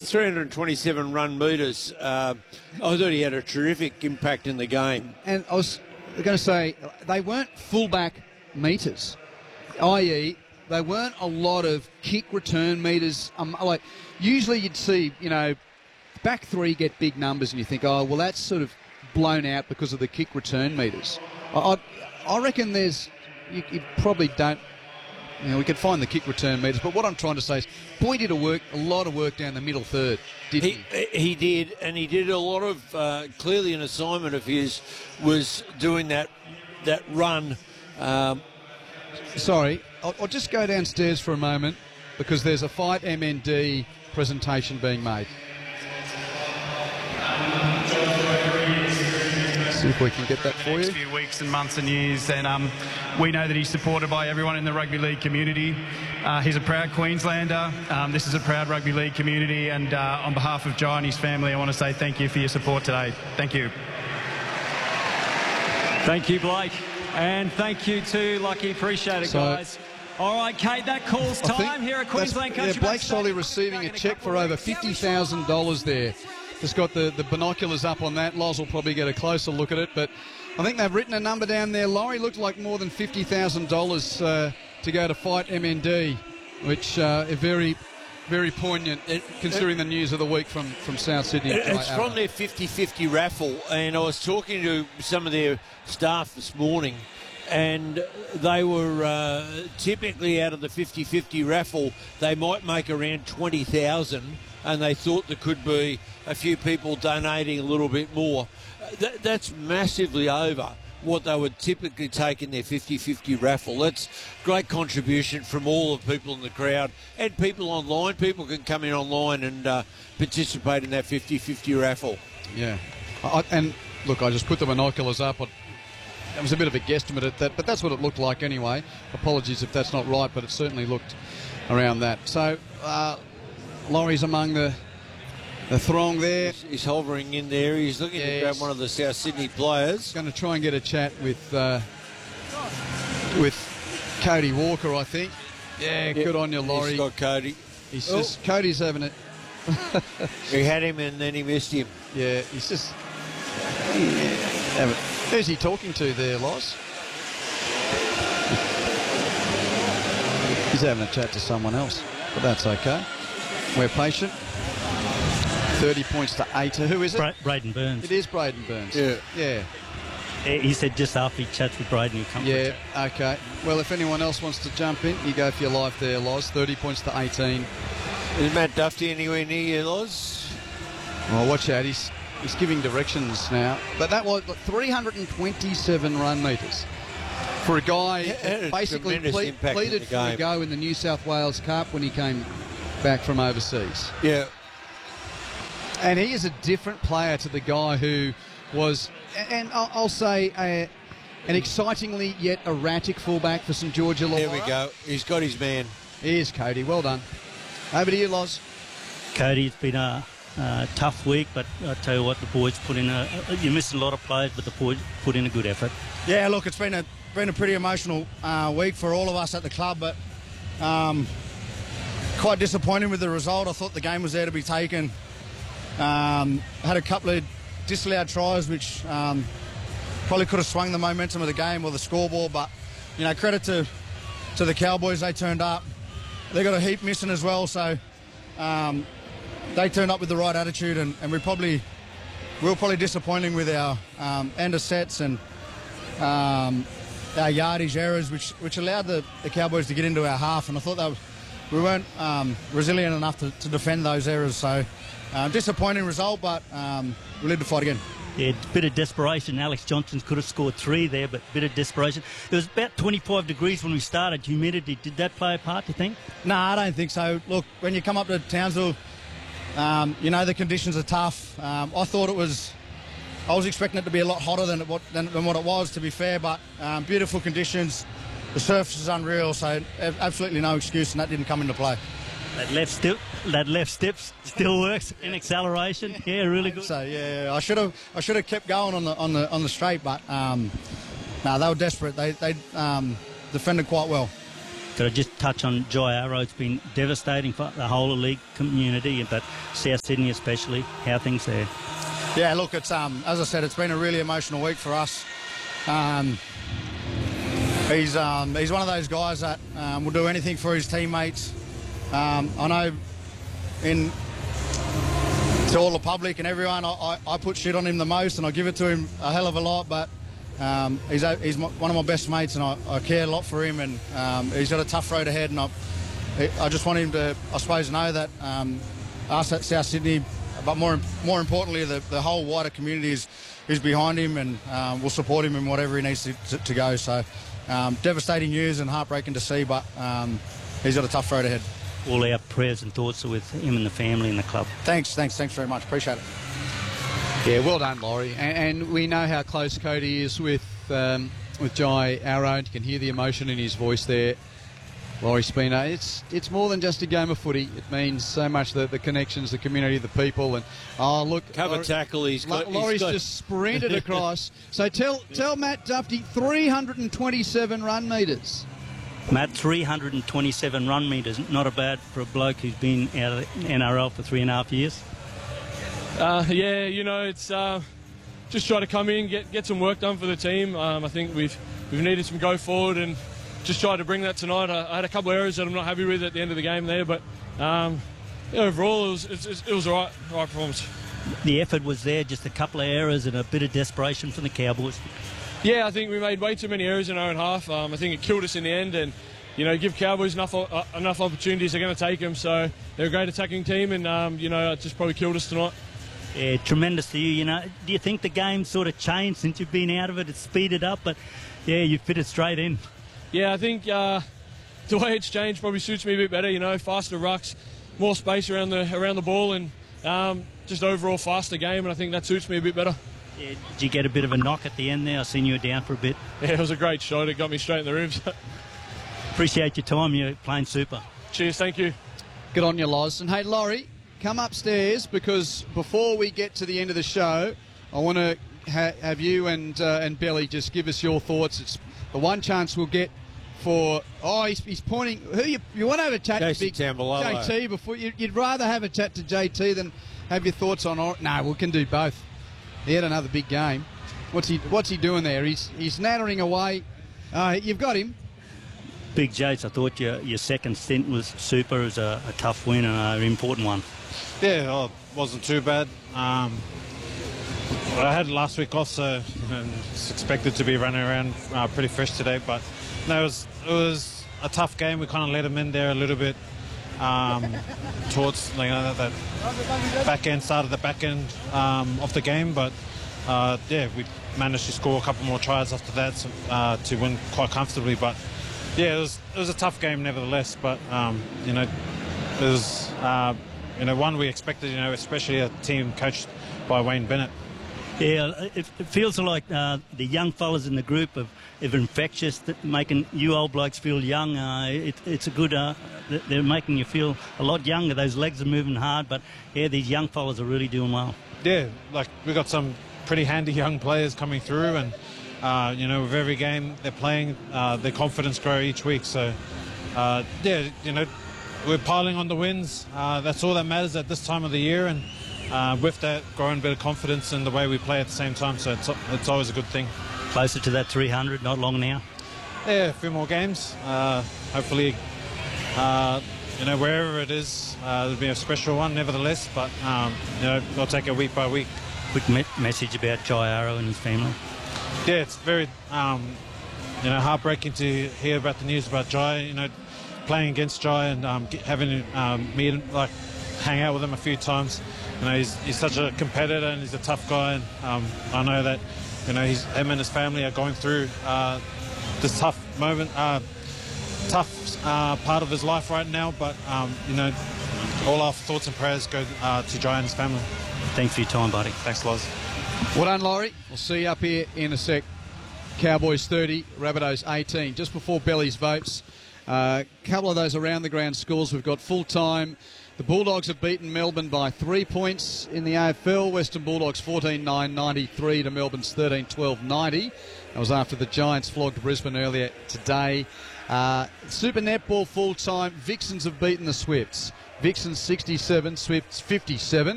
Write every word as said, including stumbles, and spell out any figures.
three hundred twenty-seven run metres. Uh, I thought he had a terrific impact in the game. And I was going to say, they weren't fullback metres, that is, they weren't a lot of kick return metres. Um, like usually you'd see, you know, back three get big numbers, and you think, oh, well, that's sort of blown out because of the kick return metres. I, I, I reckon there's, you, you probably don't. You know, we could find the kick return metres, but what I'm trying to say is, Boy did a work, a lot of work down the middle third, didn't he? He, he did, and he did a lot of, uh, clearly an assignment of his was doing that that run. Um, Sorry, I'll, I'll just go downstairs for a moment because there's a Fight M N D presentation being made. See if we can get that for you. Next few weeks and months and years, and um, we know that he's supported by everyone in the rugby league community. Uh, he's a proud Queenslander. Um, this is a proud rugby league community, and uh, on behalf of Jai and his family, I want to say thank you for your support today. Thank you. Thank you, Blake, and thank you too, Lucky. Appreciate it, so, guys. All right, Kate, that calls time here at Queensland Country. Yeah, Blake Solly receiving a cheque for over fifty thousand dollars there. Just got the, the binoculars up on that. Loz will probably get a closer look at it, but I think they've written a number down there. Laurie looked like more than fifty thousand dollars uh, to go to Fight M N D, which uh, is very, very poignant it, considering it, the news of the week from, from South Sydney. It, it's from their fifty fifty raffle, and I was talking to some of their staff this morning, and they were uh, typically out of the fifty fifty raffle, they might make around twenty thousand, and they thought there could be a few people donating a little bit more. Th- that's massively over what they would typically take in their fifty fifty raffle. That's great contribution from all the people in the crowd and people online. People can come in online and uh, participate in that fifty fifty raffle. Yeah. I, and, look, I just put the binoculars up. I, It was a bit of a guesstimate at that, but that's what it looked like anyway. Apologies if that's not right, but it certainly looked around that. So, uh, Laurie's among the the throng there. He's, he's hovering in there. He's looking yes. to grab one of the South Sydney players. Going to try and get a chat with uh, with Cody Walker, I think. Yeah, yep. Good on you, Laurie. He's got Cody. He's oh. just Cody's having it. He had him and then he missed him. Yeah, he's just. Yeah, who's he talking to there, Loz? He's having a chat to someone else, but that's okay. We're patient. thirty points to eight. Who is it? Bra- Braden Burns. It is Braden Burns. Yeah. Yeah. He said just after he chats with Braden, he'll come. Yeah, okay. Well, if anyone else wants to jump in, you go for your life there, Loz. thirty points to eighteen. Is Matt Duffy anywhere near you, Loz? Well, watch out. He's, he's giving directions now. But that was three hundred twenty-seven run metres. For a guy yeah, basically ple- pleaded for a go in the New South Wales Cup when he came back from overseas. Yeah. And he is a different player to the guy who was, and I'll, I'll say, a, an excitingly yet erratic fullback for St George Illawarra. There we go. He's got his man. He is, Cody. Well done. Over to you, Loz. Cody, it's been a, a tough week, but I tell you what, the boys put in a. You're missing a lot of players, but the boys put in a good effort. Yeah, look, it's been a been a pretty emotional uh, week for all of us at the club, but um, quite disappointed with the result. I thought the game was there to be taken. Um, had a couple of disallowed tries, which um, probably could have swung the momentum of the game or the scoreboard, but you know, credit to to the Cowboys, they turned up. They got a heap missing as well, so um, they turned up with the right attitude, and, and we probably we were probably disappointing with our um, end of sets and um, our yardage errors, which which allowed the, the Cowboys to get into our half, and I thought that was, we weren't um, resilient enough to, to defend those errors. So uh, disappointing result, but um, we live to fight again. Yeah, a bit of desperation. Alex Johnson could have scored three there, but a bit of desperation. It was about twenty-five degrees when we started. Humidity, did that play a part, do you think? No, I don't think so. Look, when you come up to Townsville, um, you know the conditions are tough. Um, I thought it was... I was expecting it to be a lot hotter than what, than, than what it was, to be fair, but um, beautiful conditions. The surface is unreal, so absolutely no excuse, and that didn't come into play. That left step, that left step still works in acceleration. Yeah, really good. So yeah, I should have, I should have kept going on the on the on the straight, but um, no, they were desperate. They they um, defended quite well. could I just touch on Jai Arrow? It's been devastating for the whole of league community, but South Sydney especially. How are things there? Yeah, look, it's um, as I said, it's been a really emotional week for us. Um, he's um, he's one of those guys that um, will do anything for his teammates. Um, I know in to all the public and everyone, I, I, I put shit on him the most, and I give it to him a hell of a lot, but um, he's a, he's my, one of my best mates, and I, I care a lot for him, and um, he's got a tough road ahead, and I, I just want him to, I suppose, know that um, us at South Sydney, but more more importantly, the, the whole wider community is, is behind him, and um, will support him in whatever he needs to, to, to go. So um, devastating news and heartbreaking to see, but um, he's got a tough road ahead. All our prayers and thoughts are with him and the family and the club. Thanks, thanks, thanks very much. Appreciate it. Yeah, well done, Laurie. And, and we know how close Cody is with um, with Jai Arrow. You can hear the emotion in his voice there. Laurie Spino, it's it's more than just a game of footy. It means so much, the, the connections, the community, the people. And oh, look, Cover Laurie, tackle, he's got... Laurie's he's got... just sprinted across. So tell tell Matt Dufty, three hundred twenty-seven run metres. Matt, three hundred twenty-seven run metres, not a bad for a bloke who's been out of the N R L for three and a half years. Uh, yeah, you know, it's uh, just try to come in, get get some work done for the team. Um, I think we've we've needed some go forward, and just tried to bring that tonight. I, I had a couple of errors that I'm not happy with at the end of the game there, but um, yeah, overall it was it, it was a right, right performance. The effort was there, just a couple of errors and a bit of desperation from the Cowboys. Yeah, I think we made way too many errors in our own half. Um, I think it killed us in the end, and you know, give Cowboys enough uh, enough opportunities, they're going to take them. So they're a great attacking team, and um, you know, it just probably killed us tonight. Yeah, tremendous to you. You know, do you think the game sort of changed since you've been out of it? It's speeded up, but yeah, you fit it straight in. Yeah, I think uh, the way it's changed probably suits me a bit better. You know, faster rucks, more space around the around the ball, and um, just overall faster game. And I think that suits me a bit better. Yeah, did you get a bit of a knock at the end there? I seen you were down for a bit. Yeah, it was a great shot. It got me straight in the ribs. Appreciate your time. You're playing super. Cheers, thank you. Good on you, Loz. And hey, Laurie, come upstairs, because before we get to the end of the show, I want to ha- have you and uh, and Belly just give us your thoughts. It's the one chance we'll get for... Oh, he's, he's pointing... Who you, you want to have a chat Jason to Big Tambalolo. J T before... You, you'd rather have a chat to J T than have your thoughts on... Or, no, we can do both. He had another big game. What's he What's he doing there? He's he's nattering away. Uh, you've got him. Big Jace, I thought your your second stint was super. It was a, a tough win and an important one. Yeah, well, it wasn't too bad. Um, I had last week off, so you know, it's expected to be running around uh, pretty fresh today. But no, it was it was a tough game. We kind of let him in there a little bit um, towards you know, that back end, start of the back end um, of the game. But uh, yeah, we managed to score a couple more tries after that so, uh, to win quite comfortably. But yeah, it was it was a tough game nevertheless. But um, you know, it was. Uh, You know, one we expected, you know, especially a team coached by Wayne Bennett. Yeah, it, it feels like uh, the young fellas in the group are, are infectious, making you old blokes feel young. Uh, it, it's a good, uh, they're making you feel a lot younger. Those legs are moving hard, but yeah, these young fellas are really doing well. Yeah, like we've got some pretty handy young players coming through, and, uh, you know, with every game they're playing, uh, their confidence grow each week. So, uh, yeah, you know, we're piling on the wins. Uh, that's all that matters at this time of the year, and uh, with that, growing a bit of confidence in the way we play at the same time. So it's, it's always a good thing. Closer to that three hundred, not long now. Yeah, a few more games. Uh, hopefully, uh, you know, wherever it is, uh, it'll be a special one, nevertheless. But um, you know, we'll take it week by week. Quick me- message about Jai Arrow and his family. Yeah, it's very, um, you know, heartbreaking to hear about the news about Jai. You know, playing against Jai and um, get, having um, meet him, like hang out with him a few times. You know, he's, he's such a competitor and he's a tough guy. And um, I know that, you know, he's, him and his family are going through uh, this tough moment, uh, tough uh, part of his life right now. But um, you know, all our thoughts and prayers go uh, to Jai and his family. Thanks for your time, buddy. Thanks, Loz. Well done, Laurie. We'll see you up here in a sec. Cowboys thirty, Rabbitohs eighteen. Just before Belly's votes. A uh, couple of those around the ground scores. We've got full time. The Bulldogs have beaten Melbourne by three points in the A F L. Western Bulldogs fourteen nine ninety-three to Melbourne's thirteen twelve ninety. That was after the Giants flogged Brisbane earlier today. Uh, Super Netball full time. Vixens have beaten the Swifts. Vixens sixty-seven, Swifts fifty-seven.